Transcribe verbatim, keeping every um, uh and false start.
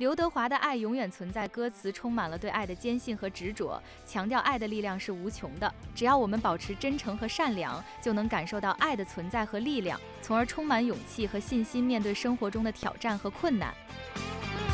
刘德华的《爱永远存在》歌词充满了对爱的坚信和执着，强调爱的力量是无穷的。只要我们保持真诚和善良，就能感受到爱的存在和力量，从而充满勇气和信心面对生活中的挑战和困难。